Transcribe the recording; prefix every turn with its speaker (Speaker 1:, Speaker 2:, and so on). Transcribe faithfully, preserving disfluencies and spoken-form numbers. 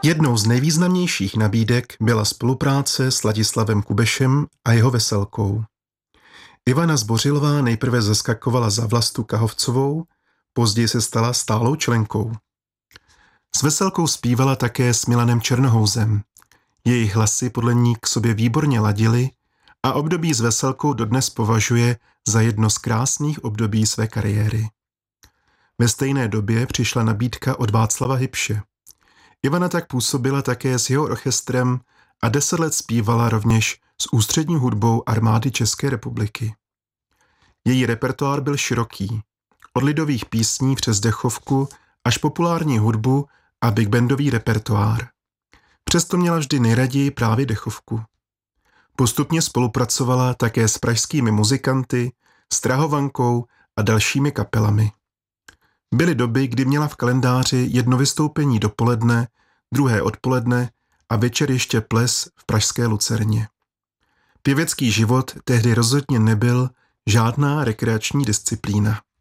Speaker 1: Jednou z nejvýznamnějších nabídek byla spolupráce s Ladislavem Kubešem a jeho Veselkou. Ivana Zbořilová nejprve zeskakovala za Vlastu Kahovcovou, později se stala stálou členkou. S Veselkou zpívala také s Milanem Černohouzem. Jejich hlasy podle ní k sobě výborně ladily a období s Veselkou dodnes považuje za jedno z krásných období své kariéry. Ve stejné době přišla nabídka od Václava Hybše. Ivana tak působila také s jeho orchestrem a deset let zpívala rovněž s ústřední hudbou Armády České republiky. Její repertoár byl široký, od lidových písní přes dechovku až populární hudbu a big bandový repertoár. Přesto měla vždy nejraději právě dechovku. Postupně spolupracovala také s pražskými muzikanty, Strahovankou a dalšími kapelami. Byly doby, kdy měla v kalendáři jedno vystoupení dopoledne, druhé odpoledne a večer ještě ples v pražské Lucerně. Pěvecký život tehdy rozhodně nebyl žádná rekreační disciplína.